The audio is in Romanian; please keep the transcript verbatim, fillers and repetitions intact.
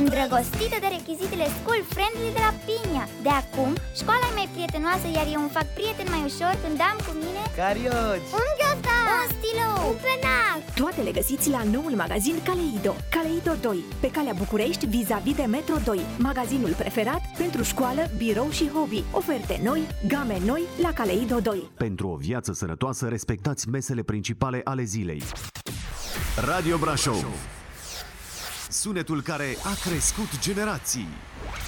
Îndrăgostită de rechizitele school-friendly de la Piña. De acum, școala e mai prietenoasă, iar eu îmi fac prieten mai ușor când am cu mine carioci, un ghiozdan, un stilou, un penac. Toate le găsiți la noul magazin Kaleido. Kaleido doi, pe calea București, vis-a-vis de Metro doi. Magazinul preferat pentru școală, birou și hobby. Oferte noi, game noi la Kaleido doi. Pentru o viață sănătoasă, respectați mesele principale ale zilei. Radio Brașov, sunetul care a crescut generații.